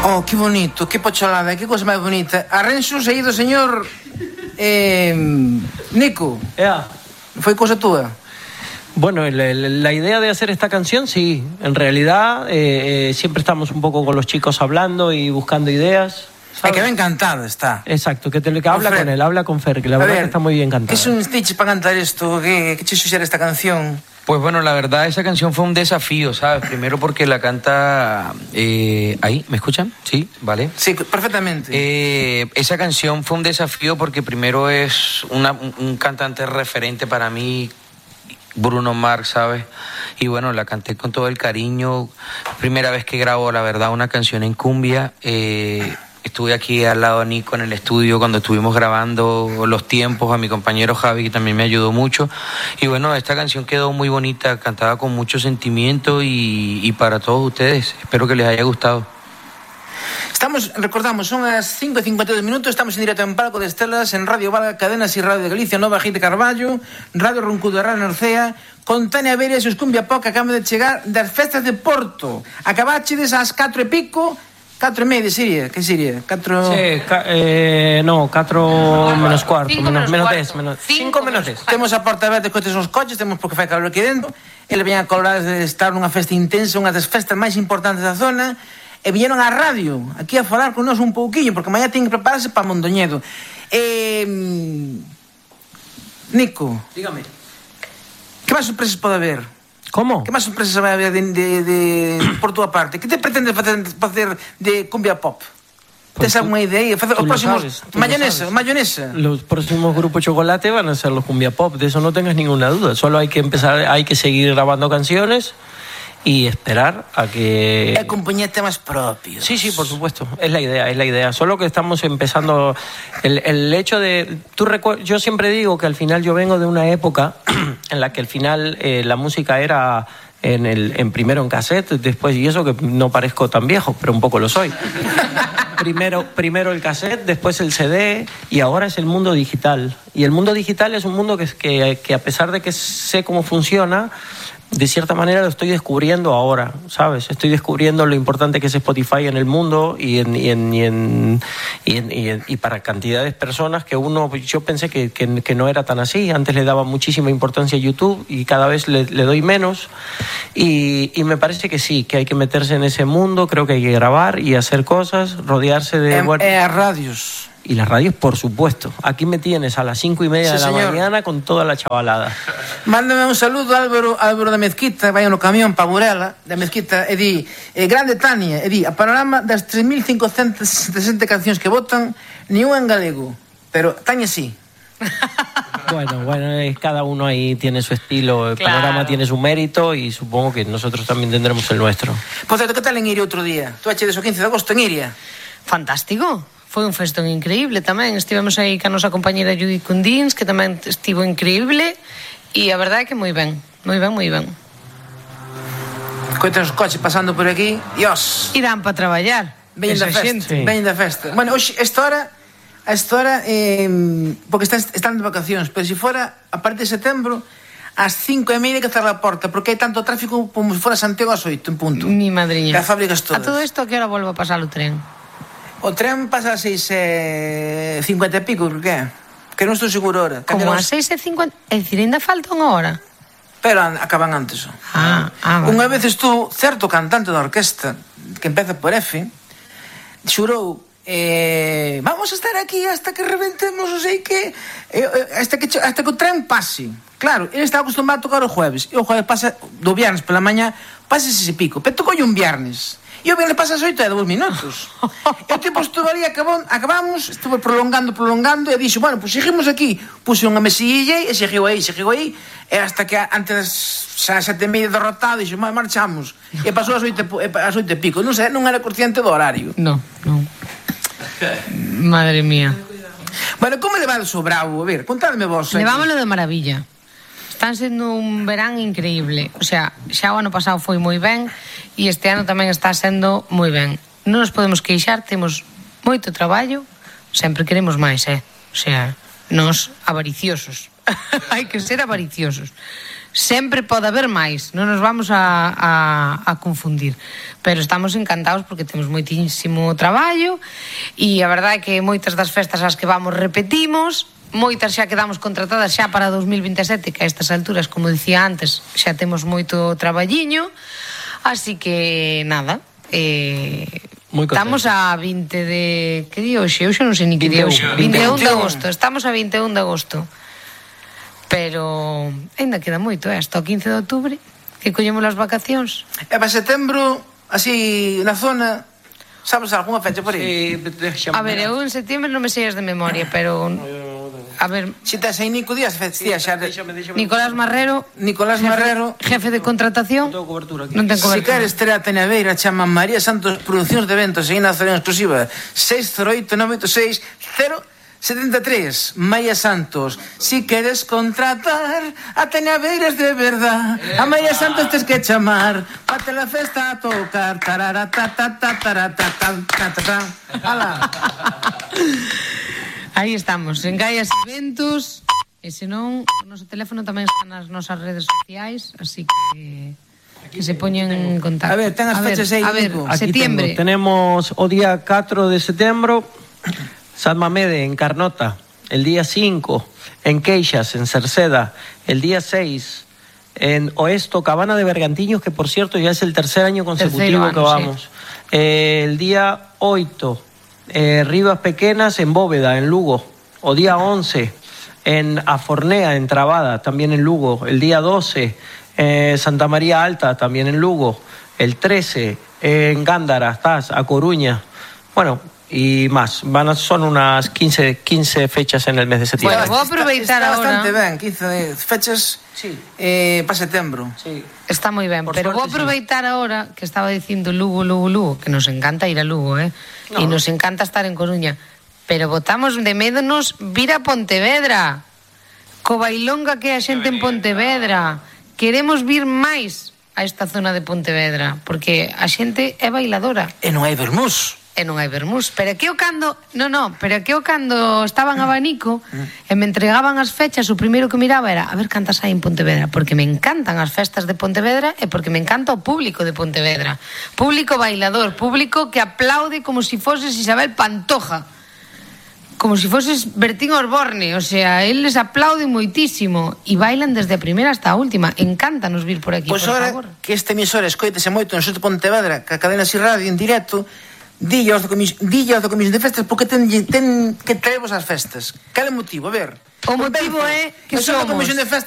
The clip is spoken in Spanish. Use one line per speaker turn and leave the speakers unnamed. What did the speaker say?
Oh, que bonito, que pocholada, que cosa máis bonita. Arranxos aí do señor Nico. Foi cosa túa?
Bueno, la idea de hacer esta canción, sí. En realidad, siempre estamos un poco con los chicos hablando y buscando ideas.
¿Sabes? Que ben cantado está.
Exacto, que habla con él, habla con Fer, que la verdad que está muy bien cantado.
¿Qué es un stitch para cantar esto? ¿Qué te sugiere esta canción?
Pues bueno, la verdad esa canción fue un desafío, ¿sabes? Primero porque la canta... ¿Ahí? ¿Me escuchan? Sí, vale.
Sí, perfectamente.
Esa canción fue un desafío porque primero es un cantante referente para mí, Bruno Mars, ¿sabes? Y bueno, la canté con todo el cariño. Primera vez que grabo, la verdad, una canción en cumbia. Estuve aquí al lado de Nico en el estudio cuando estuvimos grabando los tiempos, a mi compañero Javi, que también me ayudó mucho. Y bueno, esta canción quedó muy bonita, cantada con mucho sentimiento y para todos ustedes. Espero que les haya gustado.
Recordamos, son as 5:52 minutos, estamos en directo en Palco de Estelas, en Radio Valga, Cadenas y Radio de Galicia, Nova Gite Carballo, Radio Roncudo de Radio Norcea, con Tania Veres e os Cumbia Pop que acaban de chegar das festas de Porto. Acabachedes ás 4:30, 4:30 sería, que sería? 4...
Sí, no, 4 menos cuarto, menos 10, 5 menos 10.
Temos a porta aberta coches nos coches, temos porque fai calor aquí dentro. Ele veña a colorar de estar nunha festa intensa, unha das festas máis importantes da zona, e viñeron á radio, aquí a falar con nós un pouquiño, porque mañá ten que prepararse para Mondoñedo. Nico,
dígame.
Que máis sorpresas pode haber?
¿Cómo?
Que máis sorpresas vai haber por túa parte? Que te pretendes facer de cumbia pop? Pues ¿tens alguna idea? Os próximos... Mayonesa.
Los próximos grupos Chocolate van a ser los cumbia pop, de eso no tengas ninguna duda. Solo hay que empezar, hay que seguir grabando canciones y esperar a que...
compoñer temas propios.
Sí, por supuesto, es la idea. Solo que estamos empezando... El hecho de... Yo siempre digo que al final yo vengo de una época en la que al final la música era primero en cassette, después, y eso que no parezco tan viejo, pero un poco lo soy. Primero el cassette, después el CD, y ahora es el mundo digital. Y el mundo digital es un mundo que a pesar de que sé cómo funciona, de cierta manera lo estoy descubriendo ahora, ¿sabes? Estoy descubriendo lo importante que es Spotify en el mundo y para cantidades de personas que yo pensé que no era tan así. Antes le daba muchísima importancia a YouTube y cada vez le doy menos. Y me parece que sí, que hay que meterse en ese mundo, creo que hay que grabar y hacer cosas, rodearse de...
radios.
Y las radios, por supuesto. Aquí me tienes a las 5:30 de la mañana con toda la chavalada.
Mándame un saludo a Álvaro da Mezquita, vai no camión para Burela, da Mezquita, e di, grande Tania, e di, a panorama das 3.560 cancións que votan, ni unha en galego, pero Tania sí.
Bueno, cada uno ahí tiene su estilo, el panorama tiene su mérito y supongo que nosotros también tendremos el nuestro.
Por cierto, ¿qué tal en Iria outro día? Tú achedes o 15 de agosto en Iria?
Fantástico. Foi un festón increíble tamén. Estivemos aí ca nosa compañera Judith Cundins, que tamén estivo increíble, e a verdade é que moi ben.
Coitan os coches pasando por aquí, Dios.
Irán para traballar.
Veñen da festa. Bueno, hoxe, esta hora, porque están de vacacións, pero se fora a partir de setembro, ás 5:30 que cerrar a porta, porque hai tanto tráfico como se fora Santiago ás 8, en punto.
Mi madriña.
As fábricas todas.
A todo isto, a que hora volvo a pasar o tren?
O tren pasa a 6:50 e pico, creo que é. Que non estou seguro ahora.
Como a 6:50? É dicir, ainda falta unha hora.
Pero acaban antes.
Vale.
Unha vez estou, certo cantante da orquesta, que empeza por F, xurou, vamos a estar aquí hasta que reventemos, non sei que, hasta que o tren pase. Claro, ele está acostumado a tocar o jueves, e o jueves pasa, do viernes pola mañá, pasa ese pico, pero tocoulle un viernes. E o viernes pasa as 8:02. E o tipo estuvo ali, acabamos, estuvo prolongando, e dixo, bueno, pues seguimos aquí. Puse unha mesilla e seguiu aí, e hasta que antes das 7:30 derrotado, dixo, marchamos. E pasou as 8 e pico. Non sei, non era consciente do horario.
Non. Madre mía.
Bueno, como levades o Bravo? A ver, contadme vos.
Levámoslo de maravilla. Están sendo un verán increíble. O sea, xa o ano pasado foi moi ben e este ano tamén está sendo moi ben. Non nos podemos queixar, temos moito traballo, sempre queremos máis, O sea, nos avariciosos. Hai que ser avariciosos. sempre pode haber máis, non nos vamos a confundir, pero estamos encantados porque temos moitísimo traballo e a verdade é que moitas das festas ás que vamos repetimos, moitas xa quedamos contratadas xa para 2027, que a estas alturas, como dicía antes, xa temos moito traballiño, así que nada, estamos a 20 de... Que día hoxe? Hoxe non sei ni que día hoxe. 21 de agosto. Estamos a 21 de agosto. Pero ainda queda moito, hasta o 15 de outubro, que collemos as vacacións.
E para setembro, así, na zona, sabes algunha fecha por aí?
A ver, eu en setembro non me sei as de memoria, pero... A ver...
Si tes aí Nico Díaz, xa...
Nicolás Marrero, jefe de contratación.
Non tengo cobertura aquí.
Non ten cobertura.
Si queres ter a Tenaveira, chama María Santos Producións de Eventos e Inación Exclusiva 608-986-073. María Santos, si queres contratar a Tenaveira de verdad, a María Santos tes que chamar pa te la festa a tocar. Ala.
Aí estamos, en Gaias Eventos. E senón, o noso teléfono tamén está nas nosas redes sociais, así que se poñen en contacto.
A ver, ten as fechas aí, Nico.
Aquí
Septiembre.
Tenemos o día 4 de setembro, San Mamede, en Carnota. El día 5, en Queixas, en Cerceda. El día 6, en Oesto, Cabana de Bergantiños, que por cierto ya es el tercer año consecutivo que vamos. Sí. El día 8, Rivas Pequenas, en Bóveda, en Lugo. O día 11, en Afornea, en Trabada, también en Lugo. El día 12, Santa María Alta, también en Lugo. El 13, en Gándara, A Coruña. Bueno, y más. Son unas 15 fechas en el mes de septiembre.
Bueno, vou aproveitar
está
ahora.
bastante ben, 15 fechas
Sí.
para setembro.
Sí.
Está moi ben,
Por
pero vou
suerte,
aproveitar ahora que estaba dicindo Lugo, que nos encanta ir a Lugo, e nos encanta estar en Coruña, pero botamos de menos vir a Pontevedra, co bailonga que é a xente en Pontevedra. Queremos vir máis a esta zona de Pontevedra, porque a xente é bailadora.
E non hai vermús.
E non hai vermús, pero que o cando estaban a abanico e me entregaban as fechas, o primeiro que miraba era a ver cantas hai en Pontevedra, porque me encantan as festas de Pontevedra e porque me encanta o público de Pontevedra, público bailador, público que aplaude como si foses Isabel Pantoja, como si foses Bertín Osborne, o sea, eles aplauden moitísimo e bailan desde a primeira hasta a última. Encántanos vir por aquí,
Pois
por
ahora
favor.
que este emisor escoitese moito no sur de Pontevedra, que a cadena Así Radio en directo, dille aos da Comisión de Festas porque ten que traervos as festas. Cal é o motivo? A ver.
O motivo é que
somos
somos
Comisión de Festas